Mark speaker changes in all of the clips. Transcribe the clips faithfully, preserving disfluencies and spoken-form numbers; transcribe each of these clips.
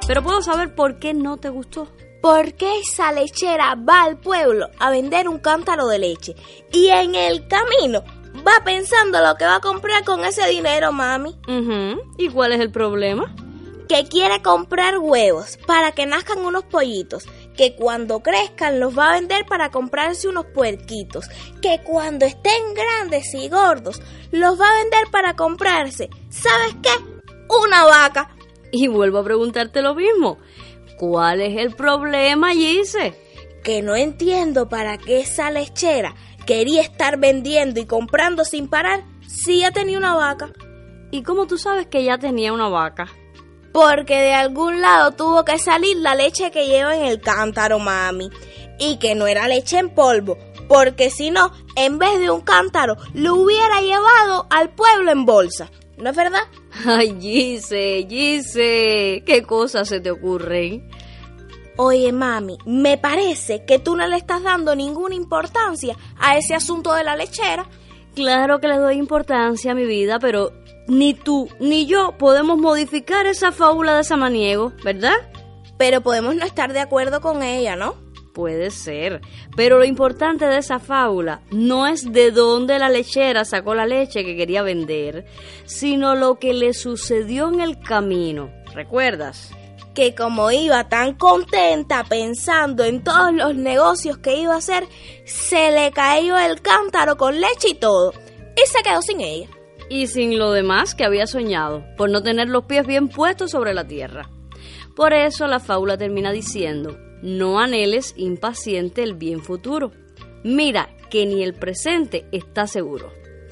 Speaker 1: pero puedo saber por qué no te gustó.
Speaker 2: Porque esa lechera va al pueblo a vender un cántaro de leche y en el camino va pensando lo que va a comprar con ese dinero, mami.
Speaker 1: Uh-huh. ¿Y cuál es el problema?
Speaker 2: Que quiere comprar huevos para que nazcan unos pollitos, que cuando crezcan los va a vender para comprarse unos puerquitos, que cuando estén grandes y gordos los va a vender para comprarse, ¿sabes qué? Una vaca.
Speaker 1: Y vuelvo a preguntarte lo mismo. ¿Cuál es el problema, Gise?
Speaker 2: Que no entiendo para qué esa lechera quería estar vendiendo y comprando sin parar si ya tenía una vaca.
Speaker 1: ¿Y cómo tú sabes que ya tenía una vaca?
Speaker 2: Porque de algún lado tuvo que salir la leche que lleva en el cántaro, mami. Y que no era leche en polvo, porque si no, en vez de un cántaro, lo hubiera llevado al pueblo en bolsa. ¿No es verdad?
Speaker 1: Ay, Gise, Gise, ¿qué cosas se te ocurren?
Speaker 2: Oye, mami, me parece que tú no le estás dando ninguna importancia a ese asunto de la lechera.
Speaker 1: Claro que le doy importancia a mi vida, pero ni tú ni yo podemos modificar esa fábula de Samaniego, ¿verdad?
Speaker 2: Pero podemos no estar de acuerdo con ella, ¿no?
Speaker 1: Puede ser, pero lo importante de esa fábula no es de dónde la lechera sacó la leche que quería vender, sino lo que le sucedió en el camino. ¿Recuerdas?
Speaker 2: Que como iba tan contenta pensando en todos los negocios que iba a hacer, se le cayó el cántaro con leche y todo, y se quedó sin ella.
Speaker 1: Y sin lo demás que había soñado, por no tener los pies bien puestos sobre la tierra. Por eso la fábula termina diciendo: no anheles impaciente el bien futuro. Mira que ni el presente está seguro.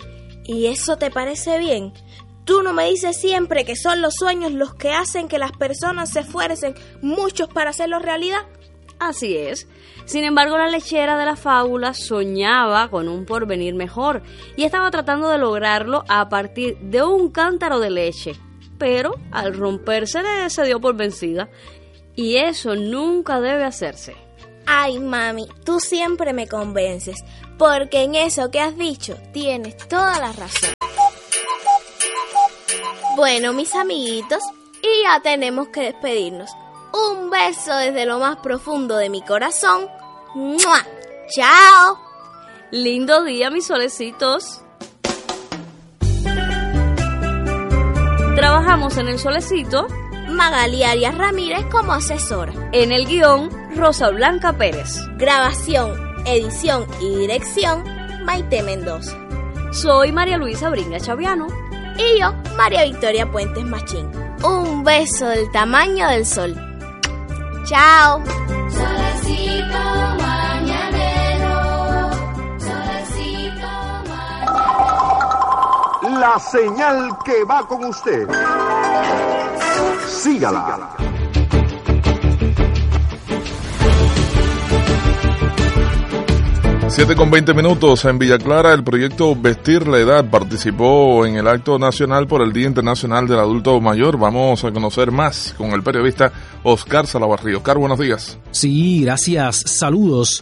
Speaker 2: ¿Y eso te parece bien? ¿Tú no me dices siempre que son los sueños los que hacen que las personas se esfuercen muchos para hacerlo realidad?
Speaker 1: Así es. Sin embargo, la lechera de la fábula soñaba con un porvenir mejor y estaba tratando de lograrlo a partir de un cántaro de leche. Pero al romperse se dio por vencida. Y eso nunca debe hacerse.
Speaker 2: Ay, mami, tú siempre me convences, porque en eso que has dicho tienes toda la razón. Bueno, mis amiguitos, y ya tenemos que despedirnos. Un beso desde lo más profundo de mi corazón. ¡Mua! ¡Chao!
Speaker 1: Lindo día, mis solecitos. Trabajamos en El Solecito
Speaker 2: Magali Arias Ramírez como asesora.
Speaker 1: En el guión, Rosa Blanca Pérez.
Speaker 2: Grabación, edición y dirección, Maite Mendoza.
Speaker 1: Soy María Luisa Bringa Chaviano.
Speaker 2: Y yo, María Victoria Puentes Machín. Un beso del tamaño del sol. ¡Chao!
Speaker 3: Solecito mañanero, solecito mañanero.
Speaker 4: La señal que va con usted. Sígala.
Speaker 5: siete con veinte minutos en Villa Clara. El proyecto Vestir la Edad participó en el acto nacional por el Día Internacional del Adulto Mayor. Vamos a conocer más con el periodista Oscar Salavarri. Oscar, buenos días.
Speaker 6: Sí, gracias. Saludos.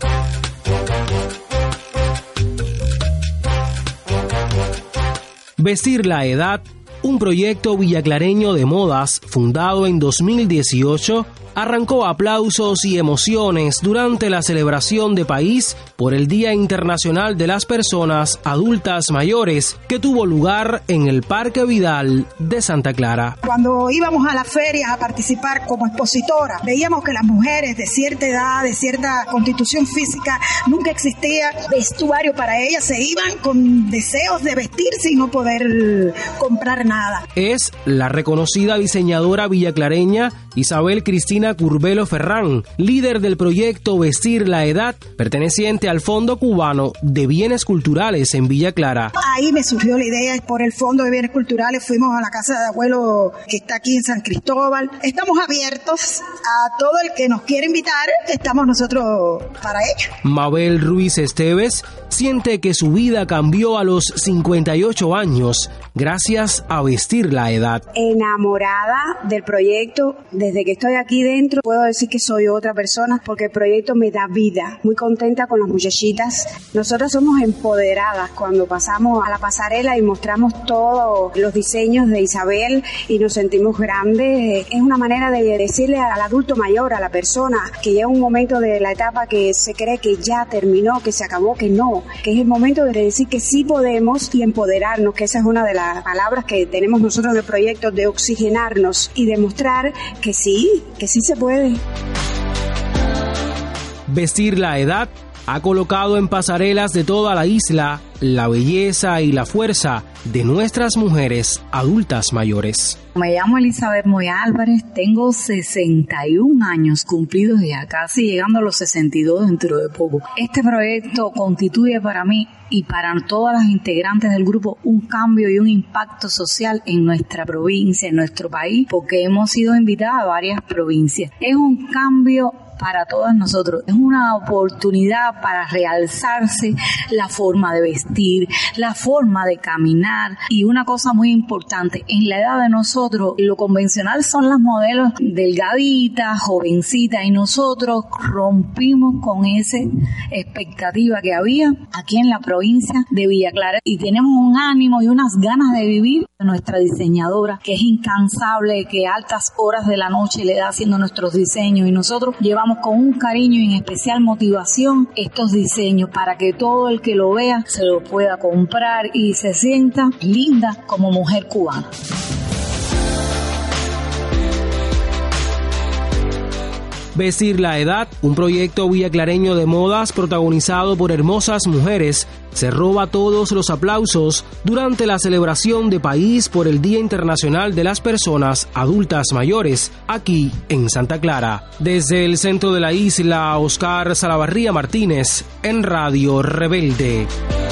Speaker 6: Vestir la Edad, un proyecto villaclareño de modas fundado en dos mil dieciocho, arrancó aplausos y emociones durante la celebración de país por el Día Internacional de las Personas Adultas Mayores, que tuvo lugar en el Parque Vidal de Santa Clara.
Speaker 7: Cuando íbamos a las ferias a participar como expositora, veíamos que las mujeres de cierta edad, de cierta constitución física, nunca existía vestuario para ellas, se iban con deseos de vestirse y no poder comprar nada.
Speaker 6: Es la reconocida diseñadora villaclareña Isabel Cristina Curbelo Ferrán, líder del proyecto Vestir la Edad, perteneciente al Fondo Cubano de Bienes Culturales en Villa Clara.
Speaker 7: Ahí me surgió la idea, por el Fondo de Bienes Culturales fuimos a la casa de abuelo que está aquí en San Cristóbal. Estamos abiertos a todo el que nos quiera invitar, estamos nosotros para ello.
Speaker 6: Mabel Ruiz Esteves, siente que su vida cambió a los cincuenta y ocho años gracias a Vestir la Edad.
Speaker 8: Enamorada del proyecto, desde que estoy aquí dentro puedo decir que soy otra persona porque el proyecto me da vida. Muy contenta con las muchachitas. Nosotras somos empoderadas cuando pasamos a la pasarela y mostramos todos los diseños de Isabel y nos sentimos grandes. Es una manera de decirle al adulto mayor, a la persona que llega un momento de la etapa que se cree que ya terminó, que se acabó, que no, que es el momento de decir que sí podemos y empoderarnos, que esa es una de las palabras que tenemos nosotros en el proyecto, de oxigenarnos y demostrar que sí, que sí se puede.
Speaker 6: Vestir la Edad ha colocado en pasarelas de toda la isla la belleza y la fuerza de nuestras mujeres adultas mayores.
Speaker 9: Me llamo Elizabeth Moya Álvarez, tengo sesenta y un años cumplidos ya, casi llegando a los sesenta y dos dentro de poco. Este proyecto constituye para mí y para todas las integrantes del grupo un cambio y un impacto social en nuestra provincia, en nuestro país, porque hemos sido invitadas a varias provincias. Es un cambio para todas nosotros, es una oportunidad para realzarse la forma de vestir, la forma de caminar, y una cosa muy importante, en la edad de nosotros lo convencional son las modelos delgaditas, jovencitas, y nosotros rompimos con esa expectativa que había aquí en la provincia de Villa Clara y tenemos un ánimo y unas ganas de vivir. Nuestra diseñadora, que es incansable, que altas horas de la noche le da haciendo nuestros diseños, y nosotros llevamos con un cariño y en especial motivación estos diseños para que todo el que lo vea se lo pueda comprar y se sienta linda como mujer cubana.
Speaker 6: Vestir la Edad, un proyecto villaclareño de modas protagonizado por hermosas mujeres, se roba todos los aplausos durante la celebración de país por el Día Internacional de las Personas Adultas Mayores, aquí en Santa Clara. Desde el centro de la isla, Oscar Salavarría Martínez, en Radio Rebelde.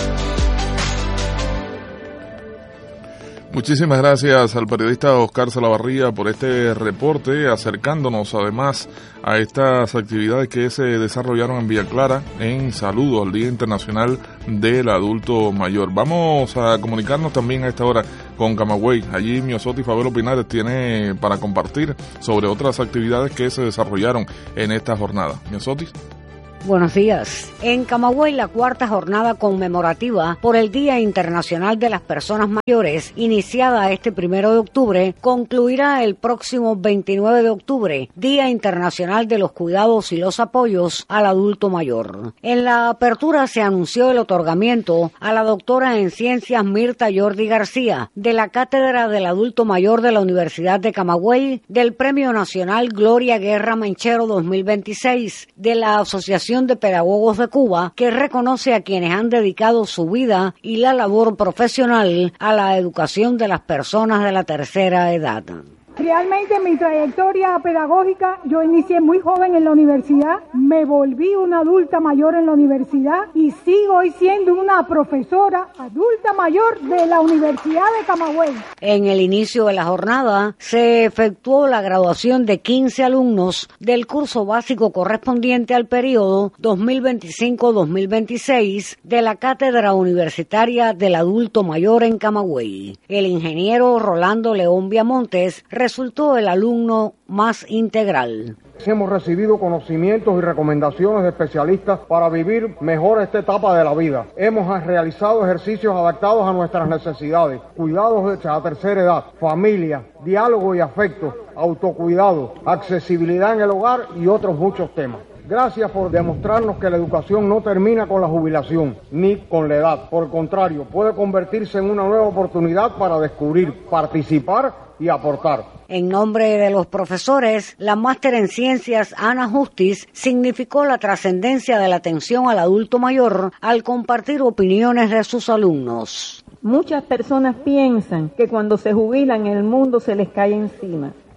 Speaker 5: Muchísimas gracias al periodista Oscar Salavarría por este reporte, acercándonos además a estas actividades que se desarrollaron en Villa Clara en saludo al Día Internacional del Adulto Mayor. Vamos a comunicarnos también a esta hora con Camagüey. Allí Miosotti Favelo Pinares tiene para compartir sobre otras actividades que se desarrollaron en esta jornada. Miosotti.
Speaker 10: Buenos días. En Camagüey, la cuarta jornada conmemorativa por el Día Internacional de las Personas Mayores, iniciada este primero de octubre, concluirá el próximo veintinueve de octubre, Día Internacional de los Cuidados y los Apoyos al Adulto Mayor. En la apertura se anunció el otorgamiento a la doctora en Ciencias Mirta Jordi García, de la Cátedra del Adulto Mayor de la Universidad de Camagüey, del Premio Nacional Gloria Guerra Menchero dos mil veintiséis, de la Asociación de Pedagogos de Cuba, que reconoce a quienes han dedicado su vida y la labor profesional a la educación de las personas de la tercera edad.
Speaker 11: Realmente mi trayectoria pedagógica, yo inicié muy joven en la universidad, me volví una adulta mayor en la universidad y sigo hoy siendo una profesora adulta mayor de la Universidad de Camagüey.
Speaker 10: En el inicio de la jornada se efectuó la graduación de quince alumnos del curso básico correspondiente al periodo dos mil veinticinco dos mil veintiséis de la Cátedra Universitaria del Adulto Mayor en Camagüey. El ingeniero Rolando León Viamontes resultó el alumno más integral.
Speaker 12: Hemos recibido conocimientos y recomendaciones de especialistas para vivir mejor esta etapa de la vida. Hemos realizado ejercicios adaptados a nuestras necesidades, cuidados de la tercera edad, familia, diálogo y afecto, autocuidado, accesibilidad en el hogar y otros muchos temas. Gracias por demostrarnos que la educación no termina con la jubilación ni con la edad. Por el contrario, puede convertirse en una nueva oportunidad para descubrir, participar y aportar.
Speaker 10: En nombre de los profesores, la máster en ciencias Ana Justiz significó la trascendencia de la atención al adulto mayor al compartir opiniones de sus alumnos.
Speaker 13: Muchas personas piensan que cuando se jubilan el mundo se les cae encima.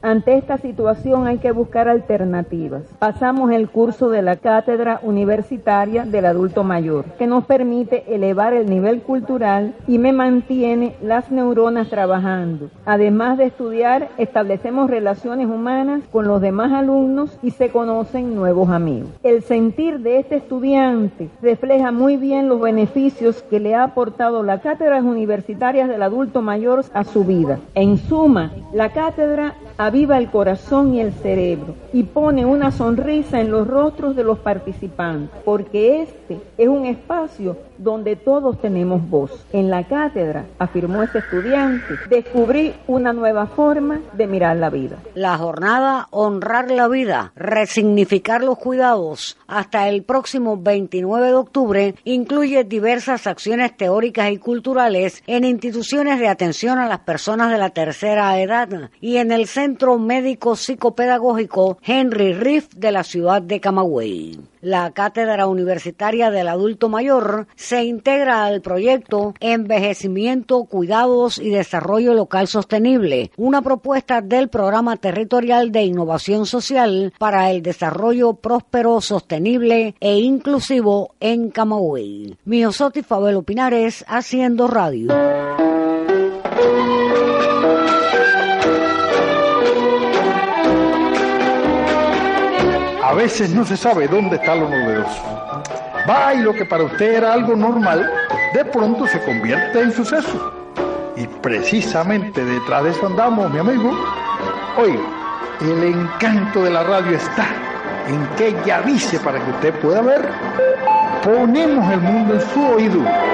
Speaker 13: Ante esta situación hay que buscar alternativas. Pasamos el curso de la Cátedra Universitaria del Adulto Mayor, que nos permite elevar el nivel cultural y me mantiene las neuronas trabajando. Además de estudiar, establecemos relaciones humanas con los demás alumnos y se conocen nuevos amigos. El sentir de este estudiante refleja muy bien los beneficios que le ha aportado la Cátedra Universitaria del Adulto Mayor a su vida. En suma, la cátedra aviva el corazón y el cerebro y pone una sonrisa en los rostros de los participantes, porque este es un espacio donde todos tenemos voz. En la cátedra, afirmó este estudiante, descubrí una nueva forma de mirar la vida.
Speaker 10: La jornada Honrar la Vida, resignificar los cuidados, hasta el próximo veintinueve de octubre, incluye diversas acciones teóricas y culturales en instituciones de atención a las personas de la tercera edad y en el Centro Médico Psicopedagógico Henry Riff de la ciudad de Camagüey. La Cátedra Universitaria del Adulto Mayor se integra al proyecto Envejecimiento, Cuidados y Desarrollo Local Sostenible, una propuesta del Programa Territorial de Innovación Social para el Desarrollo Próspero, Sostenible e Inclusivo en Camagüey. Miosoti Fabelo Pinares, Haciendo Radio.
Speaker 14: A veces no se sabe dónde está lo novedoso. Va, y lo que para usted era algo normal, de pronto se convierte en suceso. Y precisamente detrás de eso andamos, mi amigo. Oiga, el encanto de la radio está en que ella avise para que usted pueda ver. Ponemos el mundo en su oído.